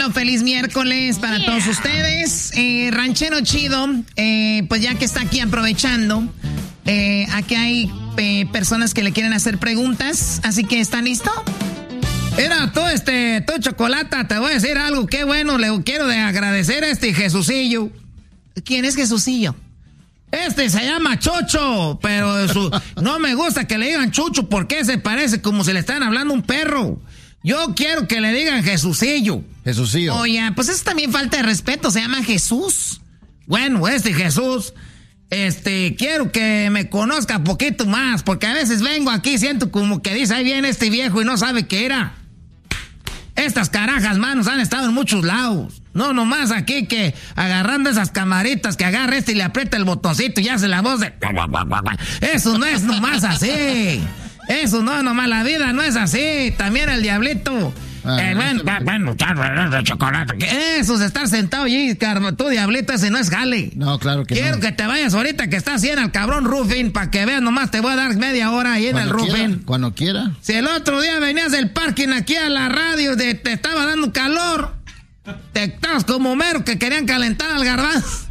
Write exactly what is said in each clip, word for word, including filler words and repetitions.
chido, feliz miércoles para yeah. todos ustedes. Eh, Ranchero Chido, eh, pues ya que está aquí aprovechando, eh, aquí hay eh, personas que le quieren hacer preguntas, así que ¿está listo? Mira, tú, este, tú, Chocolata, te voy a decir algo, qué bueno, le quiero de agradecer a este Jesucillo. ¿Quién es Jesucillo? Este se llama Chocho, pero su, no me gusta que le digan Chucho porque se parece como si le están hablando a un perro. Yo quiero que le digan Jesucillo. Jesucillo. Oye, pues eso también falta de respeto, se llama Jesús. Bueno, este Jesús, este, quiero que me conozca un poquito más, porque a veces vengo aquí, siento como que dice, ahí viene este viejo y no sabe qué era. Estas carajas, manos, han estado en muchos lados. No, nomás aquí que agarrando esas camaritas que agarra este y le aprieta el botoncito y hace la voz de... Eso no es nomás así. Eso no, nomás la vida no es así. También el diablito... Ah, eh, bueno, bueno, bueno, chocolate. Eso es estar sentado allí, tú, diablito, ese no es jale. No, claro que Quiero no. que te vayas ahorita que estás así en el cabrón roofing, para que veas, nomás te voy a dar media hora ahí en el roofing. Cuando quiera. Si el otro día venías del parking aquí a la radio, de, te estaba dando calor, te estabas como mero que querían calentar al garbanzo.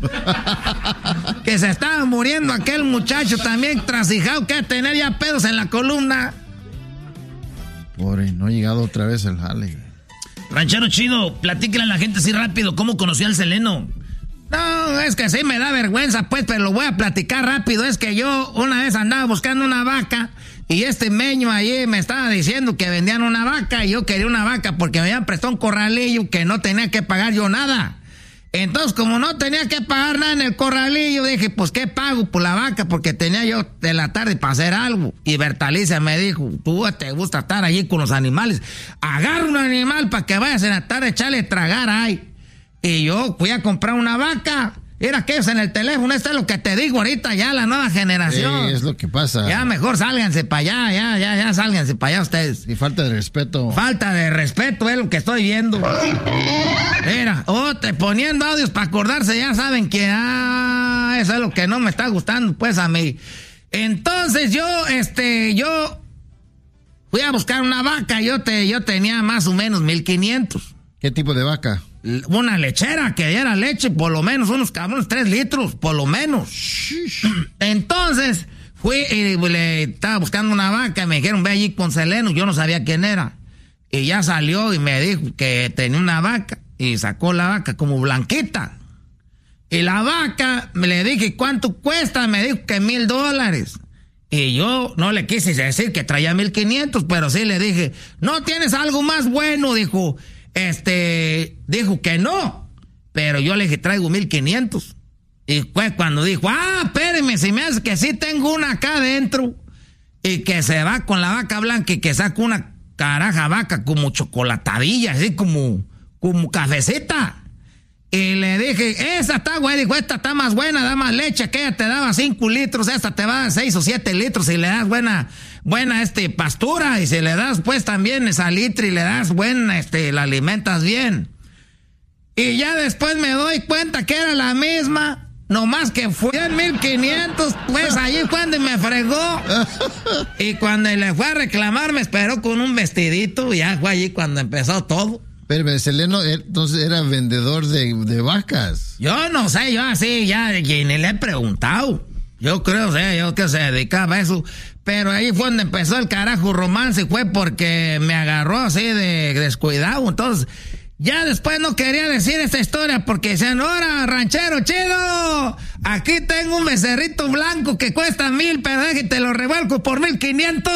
Que se estaba muriendo aquel muchacho también trasijado, que tener ya pedos en la columna. Pobre, no ha llegado otra vez el jale. Ranchero Chido, platíquele a la gente así rápido cómo conoció al Seleno. No, es que sí me da vergüenza, pues, pero lo voy a platicar rápido. Es que yo una vez andaba buscando una vaca y este meño allí me estaba diciendo que vendían una vaca y yo quería una vaca porque me habían prestado un corralillo que no tenía que pagar yo nada. Entonces, como no tenía que pagar nada en el corralillo, dije, pues, ¿qué pago por la vaca? Porque tenía yo de la tarde para hacer algo. Y Bertalicia me dijo, tú te gusta estar allí con los animales. Agarra un animal para que vayas en la tarde a echarle a tragar ahí. Y yo fui a comprar una vaca. Mira que es en el teléfono, esto es lo que te digo ahorita, ya la nueva generación. Sí, es lo que pasa. Ya mejor sálganse para allá, ya, ya, ya, sálganse para allá ustedes. Y falta de respeto. Falta de respeto es lo que estoy viendo. Mira, oh, te poniendo audios para acordarse, ya saben que, ah, eso es lo que no me está gustando, pues, a mí. Entonces yo, este, yo fui a buscar una vaca, yo, te, yo tenía más o menos mil quinientos. ¿Qué tipo de vaca? Una lechera que diera leche, por lo menos unos cabrones tres litros, por lo menos. Entonces, fui y le estaba buscando una vaca, me dijeron, ve allí con Seleno, yo no sabía quién era. Y ya salió y me dijo que tenía una vaca, y sacó la vaca como blanquita. Y la vaca, me le dije, ¿cuánto cuesta? Me dijo que mil dólares. Y yo no le quise decir que traía mil quinientos, pero sí le dije, ¿no tienes algo más bueno? Dijo... Este, dijo que no, pero yo le dije, traigo mil quinientos. Y fue cuando dijo, ah, espéreme, si me hace que sí tengo una acá adentro. Y que se va con la vaca blanca y que saca una caraja vaca como chocolatadilla, así como, como cafecita. Y le dije, esa está güey, dijo, esta está más buena, da más leche, aquella te daba cinco litros, esta te va a seis o siete litros y le das buena, buena este pastura, y si le das pues también esa litro y le das buena, este, la alimentas bien. Y ya después me doy cuenta que era la misma, nomás que fue en mil quinientos, pues allí cuando me fregó. Y cuando le fue a reclamar me esperó con un vestidito y ya fue allí cuando empezó todo. Pero Seleno entonces era vendedor de, de vacas. Yo no sé, yo así ya ni le he preguntado. Yo creo, o sea, yo que se dedicaba a eso. Pero ahí fue donde empezó el carajo romance, fue porque me agarró así de descuidado. Entonces, ya después no quería decir esta historia porque decían, ahora, ranchero chido, aquí tengo un becerrito blanco que cuesta mil, pero déjate, te lo revuelco por mil quinientos.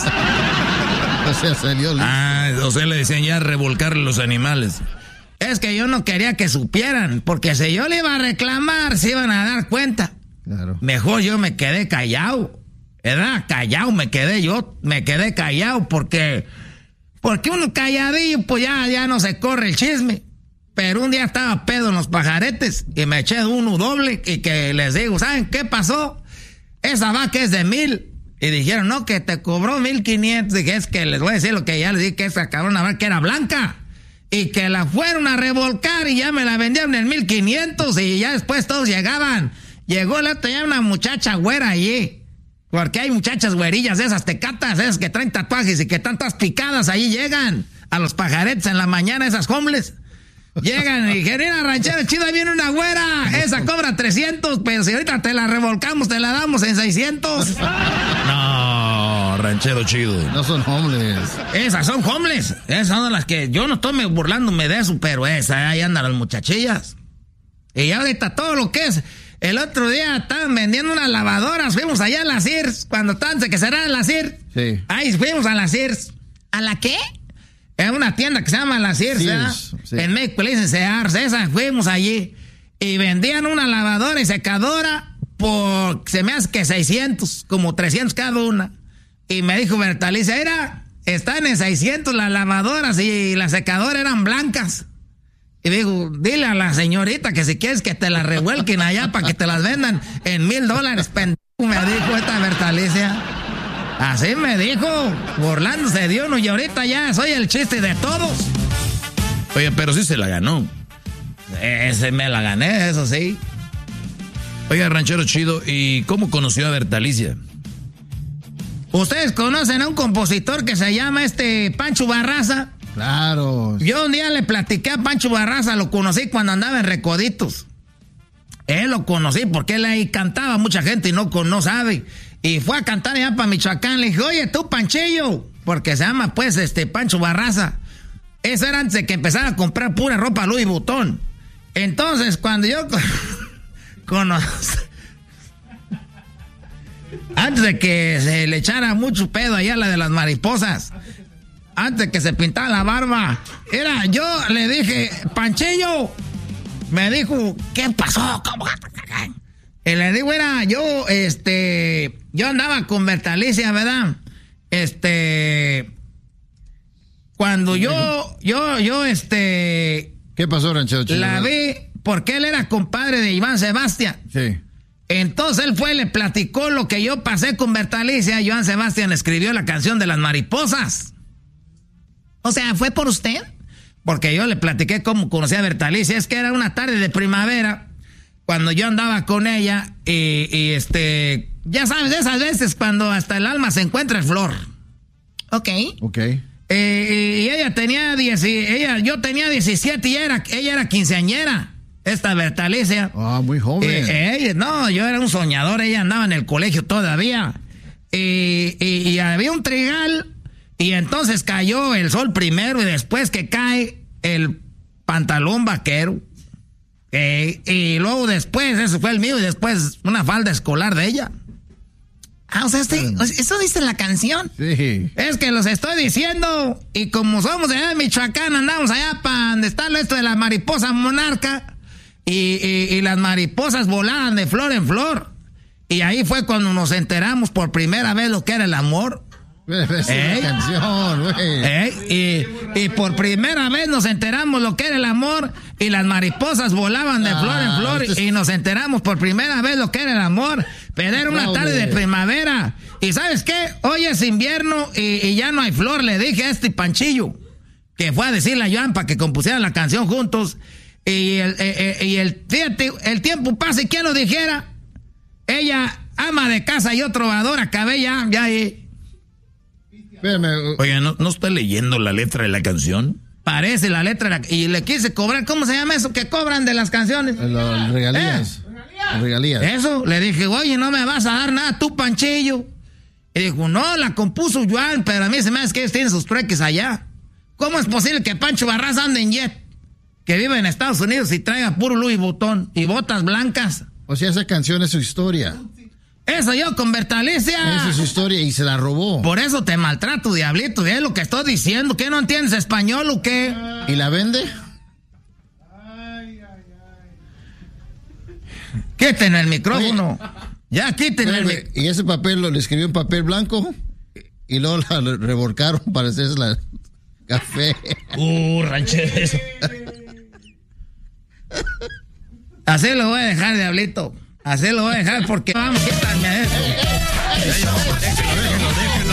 O sea, salió listo. Ah, o sea, le decían ya revolcarle los animales. Es que yo no quería que supieran, porque si yo le iba a reclamar, se iban a dar cuenta. Claro. Mejor yo me quedé callado. ¿Verdad? Callado me quedé yo, me quedé callado porque, porque uno calladillo, pues ya, ya no se corre el chisme. Pero un día estaba pedo en los pajaretes y me eché uno doble y que les digo, ¿saben qué pasó? Esa vaca es de mil. Y dijeron, no, que te cobró mil quinientos. Dije, es que les voy a decir lo que ya les dije, que esa cabrona vaca era blanca. Y que la fueron a revolcar y ya me la vendieron en mil quinientos y ya después todos llegaban. Llegó la otra ya una muchacha güera allí. Porque hay muchachas güerillas de esas tecatas, esas que traen tatuajes y que tantas picadas ahí llegan a los pajaretes en la mañana, esas homeless. Llegan y dijeron, mira, ranchero chido, ahí viene una güera. Esa cobra trescientos, pero si ahorita te la revolcamos, te la damos en seiscientos. No, ranchero chido. No son homeless. Esas son homeless. Esas son las que yo no estoy burlándome de eso, pero esas, ahí andan las muchachillas. Y ahorita todo lo que es... El otro día estaban vendiendo unas lavadoras, fuimos allá a la Sears, cuando estaban, que cerraron la Sears. Sí. Ahí fuimos a la Sears. ¿A la qué? En una tienda que se llama la Sears, Sears, sí. En México le dicen Sears, esa, fuimos allí. Y vendían una lavadora y secadora por, se me hace que seiscientos, como trescientos cada una. Y me dijo Bertalicia, mira, están en seiscientos las lavadoras y las secadoras eran blancas. Y digo, dile a la señorita que si quieres que te las revuelquen allá para que te las vendan en mil dólares, pendejo, me dijo esta Bertalicia. Así me dijo, burlándose de uno, y ahorita ya soy el chiste de todos. Oye, pero sí se la ganó. Ese me la gané, eso sí. Oiga, ranchero chido, ¿y cómo conoció a Bertalicia? ¿Ustedes conocen a un compositor que se llama este Pancho Barraza? Claro. Yo un día le platiqué a Pancho Barraza, lo conocí cuando andaba en Recoditos. Él lo conocí porque él ahí cantaba, mucha gente y no, no sabe. Y fue a cantar allá para Michoacán. Le dije, oye, tú, Panchillo, porque se llama pues este Pancho Barraza. Eso era antes de que empezara a comprar pura ropa Louis Vuitton. Entonces, cuando yo conocí, antes de que se le echara mucho pedo allá a la de las mariposas, antes que se pintara la barba, era, yo le dije, Panchillo, me dijo, ¿qué pasó? ¿Cómo? Y le digo, era, yo, este, yo andaba con Bertalicia, ¿verdad? Este, cuando yo, yo, yo, este... ¿Qué pasó, ranchero chido? La vi, porque él era compadre de Iván Sebastián. Sí. Entonces él fue y le platicó lo que yo pasé con Bertalicia. Iván Sebastián escribió la canción de las mariposas. O sea, ¿fue por usted? Porque yo le platiqué cómo conocí a Bertalicia. Es que era una tarde de primavera cuando yo andaba con ella y, y este... Ya sabes, de esas veces cuando hasta el alma se encuentra en flor. Ok. Ok. Eh, y ella tenía diez, ella, yo tenía diecisiete y ella era, ella era quinceañera. Esta Bertalicia. Ah, muy joven. Eh, eh, no, yo era un soñador, ella andaba en el colegio todavía. Y, y, y había un trigal. Y entonces cayó el sol primero y después que cae el pantalón vaquero. Eh, y luego después, eso fue el mío, y después una falda escolar de ella. Ah, o sea, este, eso dice la canción. Sí. Es que los estoy diciendo, y como somos de allá de Michoacán, andamos allá para donde está esto de la mariposa monarca, y, y, y las mariposas volaban de flor en flor. Y ahí fue cuando nos enteramos por primera vez lo que era el amor. Es una canción, güey. ¿Eh? Y, y por primera vez nos enteramos lo que era el amor y las mariposas volaban de ah, flor en flor es... y nos enteramos por primera vez lo que era el amor. Pero era una tarde de primavera. ¿Y sabes qué? Hoy es invierno y, y ya no hay flor. Le dije a este Panchillo que fue a decirle a Joan para que compusieran la canción juntos. Y el, eh, eh, y el, fíjate, el tiempo pasa y quién lo dijera. Ella, ama de casa y yo trovador, acabé ya, ya ahí. Oye, ¿no, ¿no está leyendo la letra de la canción? Parece la letra. Y le quise cobrar, ¿cómo se llama eso que cobran de las canciones? Los regalías. ¿Eh? Regalías. Eso, le dije, oye, no me vas a dar nada, tú, Panchillo. Y dijo, no, la compuso Joan, pero a mí se me hace que ellos tienen sus trueques allá. ¿Cómo es posible que Pancho Barraza ande en jet? Que vive en Estados Unidos y traiga puro Louis Vuitton y botas blancas. O sea, esa canción es su historia. Eso yo con Bertalicia. Esa es su historia y se la robó. Por eso te maltrato, diablito. Es lo que estoy diciendo. ¿Qué no entiendes español o qué? ¿Y la vende? Quiten el micrófono. Oye, ya quiten el micrófono. Y ese papel lo le escribió en papel blanco y luego la revolcaron para hacerse la café. Uh, rancheros. Así lo voy a dejar, diablito. Así lo voy a dejar porque vamos, quítame eso.